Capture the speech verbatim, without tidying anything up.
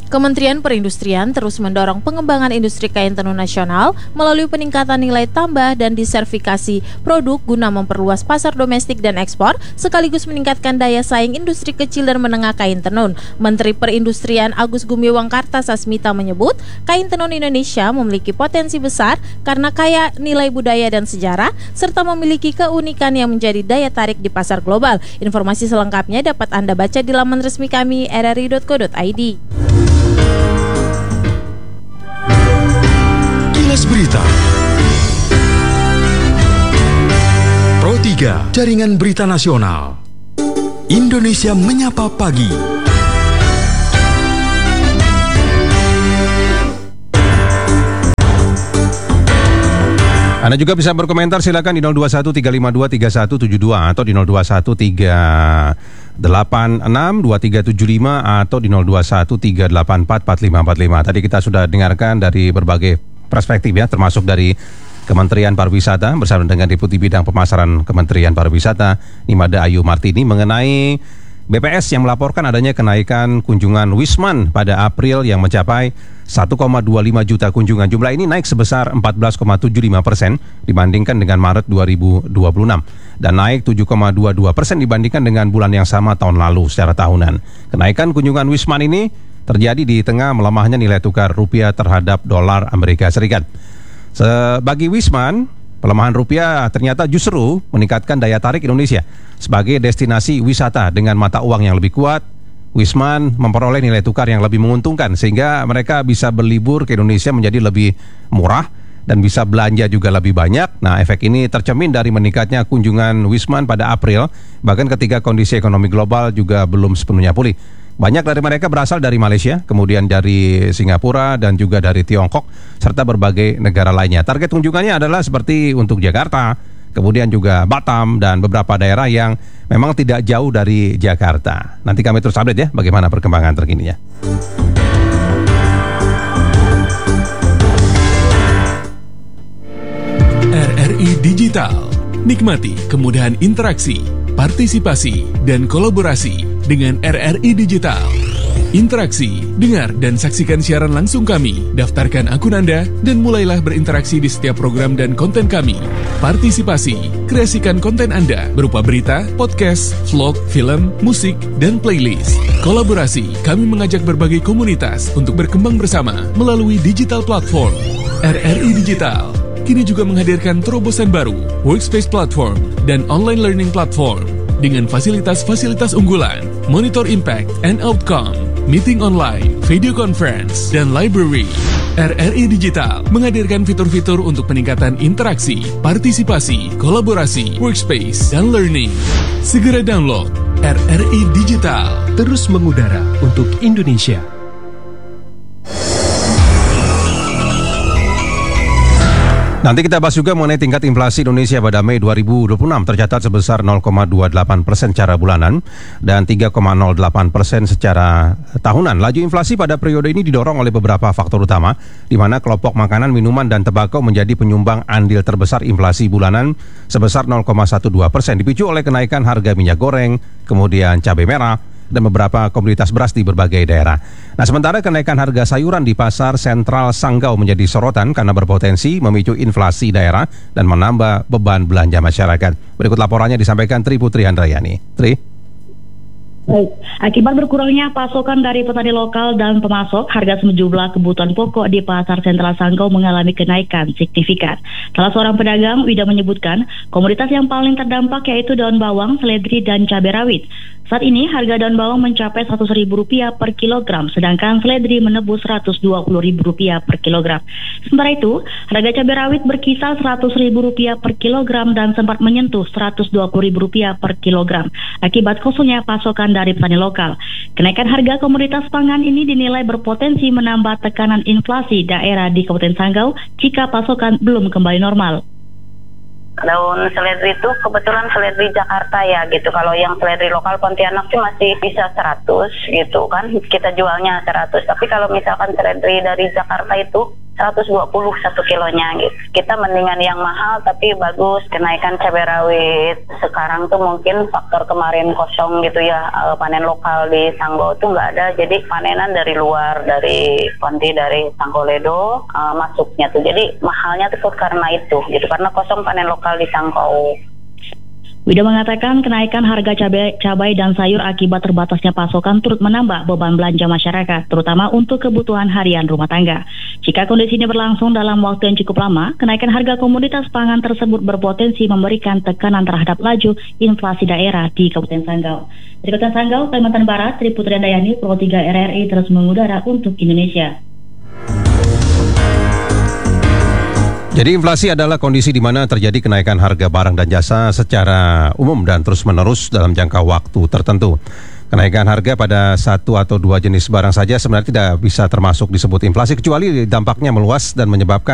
Kementerian Perindustrian terus mendorong pengembangan industri kain tenun nasional melalui peningkatan nilai tambah dan disertifikasi produk guna memperluas pasar domestik dan ekspor, sekaligus meningkatkan daya saing industri kecil dan menengah kain tenun. Menteri Perindustrian Agus Gumiwang Kartasasmita menyebut, kain tenun Indonesia memiliki potensi besar karena kaya nilai budaya dan sejarah, serta memiliki keunikan yang menjadi daya tarik di pasar global. Informasi selengkapnya dapat Anda baca di laman resmi kami r r i dot co dot i d. Kilas Berita Pro tiga, Jaringan Berita Nasional. Indonesia Menyapa Pagi. Anda juga bisa berkomentar, silakan di nol dua satu tiga lima dua tiga satu tujuh dua atau di nol dua satu tiga delapan enam dua tiga tujuh lima atau di nol dua satu tiga delapan empat empat lima empat lima. Tadi kita sudah dengarkan dari berbagai perspektif ya, termasuk dari Kementerian Pariwisata bersama dengan Deputi Bidang Pemasaran Kementerian Pariwisata Nimada Ayu Martini mengenai B P S yang melaporkan adanya kenaikan kunjungan Wisman pada April yang mencapai satu koma dua lima juta kunjungan. Jumlah ini naik sebesar empat belas koma tujuh lima persen dibandingkan dengan Maret dua ribu dua puluh enam dan naik tujuh koma dua dua persen dibandingkan dengan bulan yang sama tahun lalu secara tahunan. Kenaikan kunjungan Wisman ini terjadi di tengah melemahnya nilai tukar rupiah terhadap dolar Amerika Serikat. Bagi Wisman, pelemahan rupiah ternyata justru meningkatkan daya tarik Indonesia sebagai destinasi wisata dengan mata uang yang lebih kuat. Wisman memperoleh nilai tukar yang lebih menguntungkan sehingga mereka bisa berlibur ke Indonesia menjadi lebih murah dan bisa belanja juga lebih banyak. Nah, efek ini tercermin dari meningkatnya kunjungan Wisman pada April, bahkan ketika kondisi ekonomi global juga belum sepenuhnya pulih. Banyak dari mereka berasal dari Malaysia, kemudian dari Singapura dan juga dari Tiongkok serta berbagai negara lainnya. Target kunjungannya adalah seperti untuk Jakarta, kemudian juga Batam dan beberapa daerah yang memang tidak jauh dari Jakarta. Nanti kami terus update ya bagaimana perkembangan terkininya. R R I Digital. Nikmati kemudahan interaksi, partisipasi, dan kolaborasi dengan R R I Digital. Interaksi, dengar dan saksikan siaran langsung kami, daftarkan akun Anda, dan mulailah berinteraksi di setiap program dan konten kami. Partisipasi, kreasikan konten Anda berupa berita, podcast, vlog, film, musik, dan playlist. Kolaborasi, kami mengajak berbagai komunitas untuk berkembang bersama melalui digital platform. R R I Digital kini juga menghadirkan terobosan baru, workspace platform, dan online learning platform dengan fasilitas-fasilitas unggulan, monitor impact and outcome, meeting online, video conference, dan library. R R I Digital menghadirkan fitur-fitur untuk peningkatan interaksi, partisipasi, kolaborasi, workspace, dan learning. Segera download R R I Digital. Terus mengudara untuk Indonesia. Nanti kita bahas juga mengenai tingkat inflasi Indonesia pada Mei dua ribu dua puluh enam tercatat sebesar nol koma dua delapan persen secara bulanan dan tiga koma nol delapan persen secara tahunan. Laju inflasi pada periode ini didorong oleh beberapa faktor utama, di mana kelompok makanan, minuman, dan tembakau menjadi penyumbang andil terbesar inflasi bulanan sebesar nol koma dua belas persen, dipicu oleh kenaikan harga minyak goreng, kemudian cabai merah, dan beberapa komoditas beras di berbagai daerah. Nah, sementara kenaikan harga sayuran di pasar sentral Sanggau menjadi sorotan karena berpotensi memicu inflasi daerah dan menambah beban belanja masyarakat. Berikut laporannya disampaikan Tri Putri Handrayani. Tri? Baik, akibat berkurangnya pasokan dari petani lokal dan pemasok, harga sejumlah kebutuhan pokok di pasar sentral Sanggau mengalami kenaikan signifikan. Salah seorang pedagang, Wida, menyebutkan komoditas yang paling terdampak yaitu daun bawang, seledri, dan cabai rawit. Saat ini harga daun bawang mencapai seratus ribu rupiah per kilogram, sedangkan seledri menembus seratus dua puluh ribu rupiah per kilogram. Sementara itu, harga cabai rawit berkisar seratus ribu rupiah per kilogram dan sempat menyentuh seratus dua puluh ribu rupiah per kilogram akibat kosongnya pasokan dari petani lokal. Kenaikan harga komoditas pangan ini dinilai berpotensi menambah tekanan inflasi daerah di Kabupaten Sanggau jika pasokan belum kembali normal. Daun seledri itu kebetulan seledri Jakarta ya gitu. Kalau yang seledri lokal Pontianak sih masih bisa seratus gitu kan. Kita jualnya seratus. Tapi kalau misalkan seledri dari Jakarta itu seratus dua puluh satu kilonya gitu. Kita mendingan yang mahal tapi bagus, kenaikan cabai rawit. Sekarang tuh mungkin faktor kemarin kosong gitu ya, uh, panen lokal di Sanggau tuh nggak ada, jadi panenan dari luar, dari Konti, dari Sangkoledo uh, masuknya tuh. Jadi mahalnya tuh karena itu gitu, karena kosong panen lokal di Sanggau. Wida mengatakan kenaikan harga cabai, cabai dan sayur akibat terbatasnya pasokan turut menambah beban belanja masyarakat, terutama untuk kebutuhan harian rumah tangga. Jika kondisi ini berlangsung dalam waktu yang cukup lama, kenaikan harga komoditas pangan tersebut berpotensi memberikan tekanan terhadap laju inflasi daerah di Kabupaten Sanggau. Dari Kabupaten Sanggau, Kalimantan Barat, Tri Putri Handayani, Pro tiga R R I terus mengudara untuk Indonesia. Jadi inflasi adalah kondisi di mana terjadi kenaikan harga barang dan jasa secara umum dan terus-menerus dalam jangka waktu tertentu. Kenaikan harga pada satu atau dua jenis barang saja sebenarnya tidak bisa termasuk disebut inflasi, kecuali dampaknya meluas dan menyebabkan